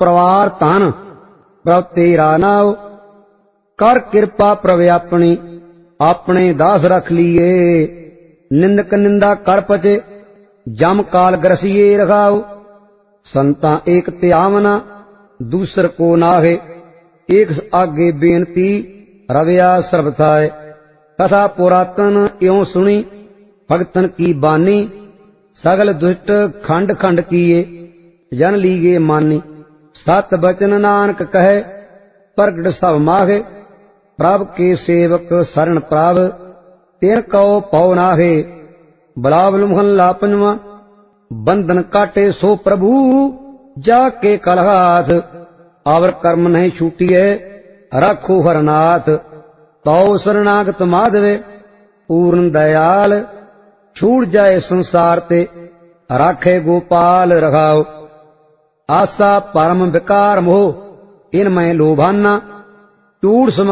ਪਰਵਾਰ ਧਨ ਪ੍ਰਭ ਤੇਰਾ ਨਾਉ। ਕਰ ਕਿਰਪਾ ਪ੍ਰਭ ਆਪਣੀ ਆਪਣੇ ਦਾਸ ਰਖ ਲੀਏ। ਨਿੰਦਕ ਨਿੰਦਾ ਕਰ ਪਚੇ ਜਮ ਕਾਲ ਗਰਸੀਏ ਰਖਾਉ। ਸੰਤਾਂ ਏਕ ਧਿਆਵਨਾ ਦੂਸਰ ਕੋ ਨਾਹੇ। ਏਕ ਆਗੇ ਬੇਨਤੀ ਰਵਿਆ ਸਰਬ ਥਾਏ। कथा पुरातन इਉਂ सुनी भगतन की बानी। सगल दुष्ट खंड खंड किए जन लीगे मानी। सत बचन नानक कहे प्रगट सब माहे। प्रभ के सेवक शरण प्रभ तिन कहो पौ नाहे। बिलावल महला पंजवा। बंधन काटे सो प्रभु जाके कल हाथ। आवर कर्म नहीं छूटिए रखो हरनाथ। तौ शरणागत माधवे पूर्ण दयाल। छूट जाए संसार ते राखे गोपाल रखाओ। आसा परम विकार मोह इन मैं लोभाना। टूट